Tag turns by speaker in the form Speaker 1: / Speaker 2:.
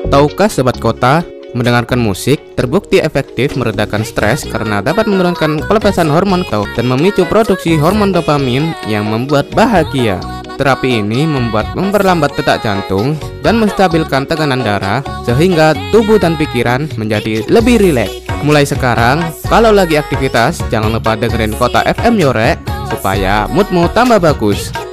Speaker 1: Tahukah Sobat Kota, mendengarkan musik terbukti efektif meredakan stres karena dapat menurunkan pelepasan hormon dan memicu produksi hormon dopamin yang membuat bahagia. Terapi ini memperlambat detak jantung dan menstabilkan tekanan darah sehingga tubuh dan pikiran menjadi lebih rileks. Mulai sekarang, kalau lagi aktivitas, jangan lupa dengerin Kota FM Yorek supaya moodmu tambah bagus.